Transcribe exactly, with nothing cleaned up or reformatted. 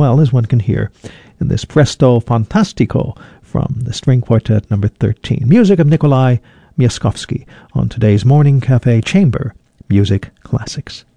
well, as one can hear in this Presto Fantastico from the String Quartet number thirteen. Music of Nikolai Miaskovsky on today's Morning Cafe Chamber Music Classics.